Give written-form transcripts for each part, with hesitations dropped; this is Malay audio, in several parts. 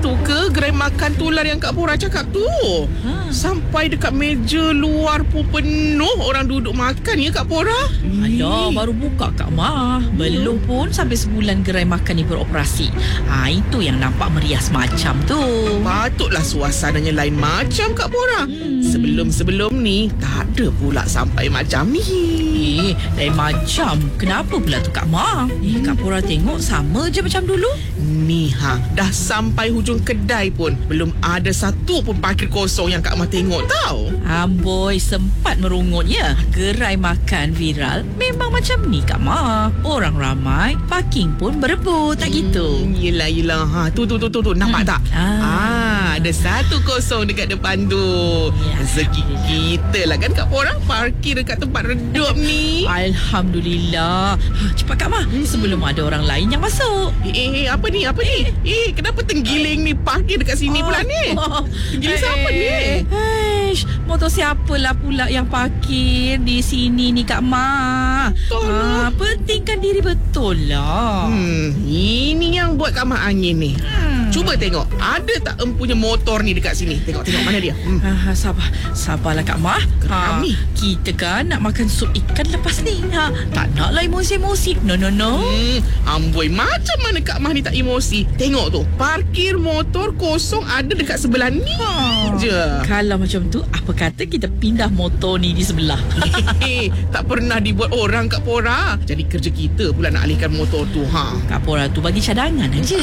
Itu ke gerai makan tular yang Kak Pora cakap tu? Sampai dekat meja luar pun penuh orang duduk makan ya Kak Pora? Alah, baru buka Kak Ma. Belum pun sampai sebulan gerai makan ni beroperasi. Itu yang nampak meriah macam tu. Patutlah suasananya lain macam Kak Pora. Sebelum-sebelum ni tak ada pula sampai macam ni. Lain macam. Kenapa pula tu Kak Ma? Kak Pora tengok sama je macam dulu. Ni dah sampai hujung kedai pun belum ada satu pun parkir kosong yang Kak Ma tengok tau. Amboi, sempat merungut ya. Gerai makan viral memang macam ni Kak Ma. Orang ramai, parking pun berebut, tak gitu? Yelah. Tu. Nampak tak? Ada 1-0 dekat depan tu. Rezeki kita lah kan Kak Pora parkir dekat tempat redup ni. Alhamdulillah. Cepat Kak Ma, sebelum ada orang lain yang masuk. Apa ni? Kenapa tenggiling ni parkir dekat sini pula ni? Tenggiling siapa ni? Motor siapalah pula yang parkir di sini ni Kak Ma? Pentingkan diri betul lah. Ini yang buat Kak Ma angin ni. Cuba tengok, ada tak empunya motor ni dekat sini? Tengok mana dia? Sabarlah Kak Ma. Kita kan nak makan sup ikan lepas ni. Tak naklah emosi-emosi. No. Amboi, macam mana Kak Ma ni tak emosi? Tengok tu, parkir motor kosong ada dekat sebelah ni je. Kalau macam tu, apa kata kita pindah motor ni di sebelah? Tak pernah dibuat orang Kak Pora. Jadi kerja kita pula nak alihkan motor tu. Kak Pora tu bagi cadangan aja.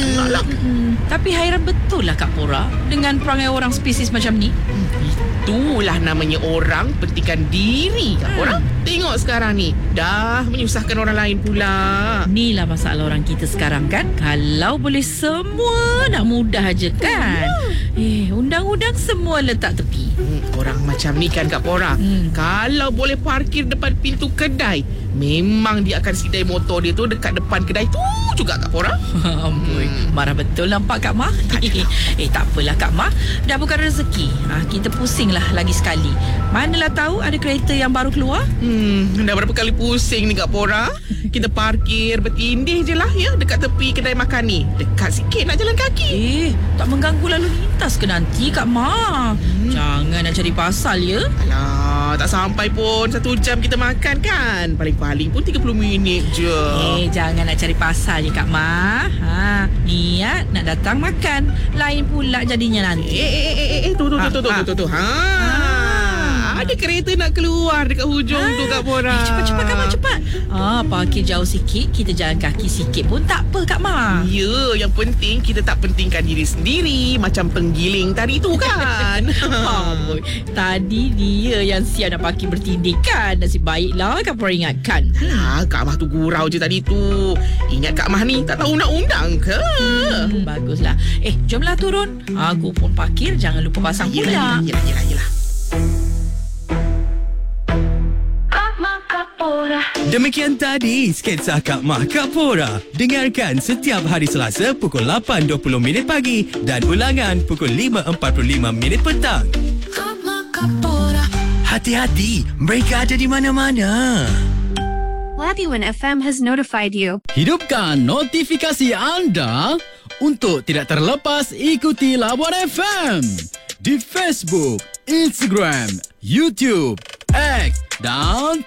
Tapi hairan betul lah Kak Pora dengan perangai orang spesies macam ni. Itulah namanya orang pentingkan diri Kak Pora. Tengok sekarang ni, dah menyusahkan orang lain pula. Inilah masalah orang kita sekarang kan. Kalau boleh semua nak mudah aja kan. Undang-undang semua letak tepi. Orang macam ni kan Kak Pora. Kalau boleh parkir depan pintu kedai, memang dia akan sidai motor dia tu dekat depan kedai tu juga Kak Pora. Amboi, marah betul nampak Kak Ma. Tak apalah Kak Ma, dah bukan rezeki. Kita pusinglah lagi sekali. Manalah tahu ada kereta yang baru keluar. Dah berapa kali pusing ni Kak Pora. Kita parkir bertindih je lah ya dekat tepi kedai makan ni. Dekat sikit nak jalan kaki. Tak mengganggu lalu lintas ke nanti Kak Ma? Jangan nak cari pasal ya. Alah, tak sampai pun 1 jam kita makan kan. Paling-paling pun 30 minit je. Jangan nak cari pasal je Kak Ma. Niat nak datang makan, lain pula jadinya nanti. Tu. Ada kereta nak keluar dekat hujung tu Kak Pora. Cepat Kak Ma, cepat. Parkir jauh sikit, kita jalan kaki sikit pun tak apa Kak Ma. Ya, yang penting kita tak pentingkan diri sendiri macam penggiling tadi tu kan. Tadi dia yang siap nak parkir bertindih kan. Nasib baiklah Kak Pora ingatkan. Kak Mah tu gurau je tadi tu. Ingat Kak Mah ni tak tahu undang-undang ke? Baguslah. Jomlah turun. Aku pun parkir, jangan lupa pasang pula. Yelah. Demikian tadi sketsa Kak Mah Kak Pora. Dengarkan setiap hari Selasa pukul 8.20 pagi dan ulangan pukul 5.45 petang. Kak Mah Kak Pora. Hati-hati, mereka ada di mana-mana. Labuan FM has notified you. Hidupkan notifikasi anda untuk tidak terlepas ikuti Labuan FM di Facebook, Instagram, YouTube, X dan